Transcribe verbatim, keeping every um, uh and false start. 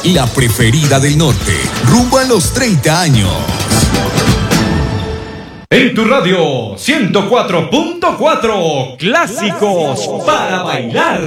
la preferida del norte, rumbo a los treinta años. En tu radio ciento cuatro punto cuatro, clásicos para bailar.